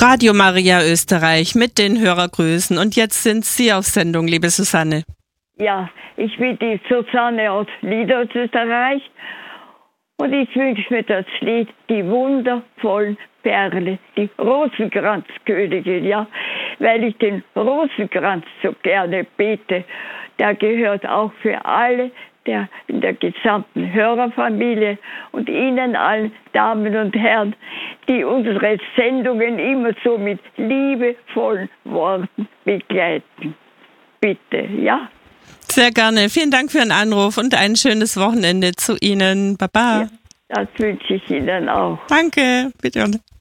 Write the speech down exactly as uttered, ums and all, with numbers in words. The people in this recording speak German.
Radio Maria Österreich mit den Hörergrüßen. Und jetzt sind Sie auf Sendung, liebe Susanne. Ja, ich bin die Susanne aus Niederösterreich und ich wünsche mir das Lied Die wundervollen Perle, die Rosenkranzkönigin, ja, weil ich den Rosenkranz so gerne bete. Der gehört auch für alle der in der gesamten Hörerfamilie und Ihnen allen Damen und Herren, die unsere Sendungen immer so mit liebevollen Worten begleiten. Bitte, ja? Sehr gerne. Vielen Dank für Ihren Anruf und ein schönes Wochenende zu Ihnen. Baba. Ja, das wünsche ich Ihnen auch. Danke. Bitte.